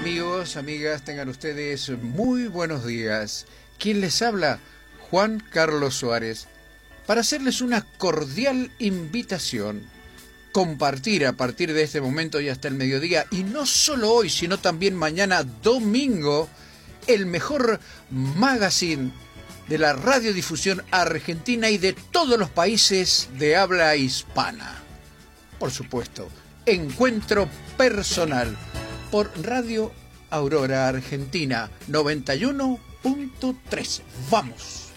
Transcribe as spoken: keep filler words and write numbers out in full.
Amigos, amigas, tengan ustedes muy buenos días. ¿Quién les habla? Juan Carlos Suárez, para hacerles una cordial invitación. Compartir a partir de este momento y hasta el mediodía, y no solo hoy, sino también mañana domingo, el mejor magazine de la radiodifusión argentina y de todos los países de habla hispana. Por supuesto, Encuentro Personal, por Radio Aurora Argentina noventa y uno punto tres. ¡Vamos!